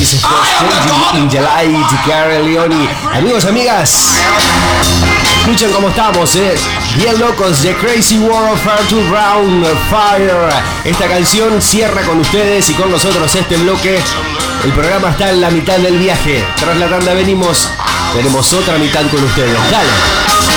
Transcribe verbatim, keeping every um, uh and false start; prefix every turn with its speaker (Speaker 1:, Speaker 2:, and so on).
Speaker 1: This is Changing in the Light, Gary Leoni. Amigos, amigas, escuchen cómo estamos, eh. Bien locos, The Crazy World of Arthur Brown, Fire. Esta canción cierra con ustedes y con nosotros este bloque. El programa está en la mitad del viaje. Tras la tanda venimos, tenemos otra mitad con ustedes. Dale.